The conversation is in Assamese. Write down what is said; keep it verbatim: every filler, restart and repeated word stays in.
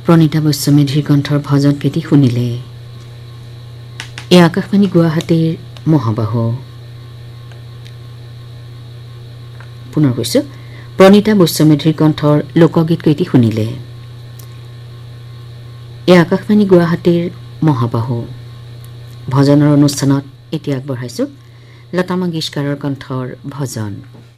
প্ৰণীতা বৈশ্যমেধিৰ কণ্ঠৰ ভজন কেটি শুনিলে। এই আকাশবাণী গুৱাহাটীৰ মহাবাহু। পুনৰ কৈছো, প্ৰণীতা বৈশ্যমেধিৰ কণ্ঠৰ লোকগীত কেটি শুনিলে। এই আকাশবাণী গুৱাহাটীৰ মহাবাহু। ভজনৰ অনুষ্ঠানত এতিয়া আগবঢ়াইছো লতা মংগেশকাৰৰ কণ্ঠৰ ভজন।